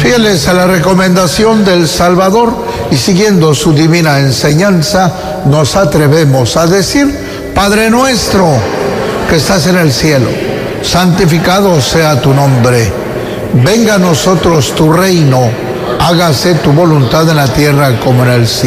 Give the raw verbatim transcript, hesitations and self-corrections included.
Fieles a la recomendación del Salvador y siguiendo su divina enseñanza, nos atrevemos a decir: Padre nuestro que estás en el cielo, santificado sea tu nombre. Venga a nosotros tu reino, hágase tu voluntad en la tierra como en el cielo.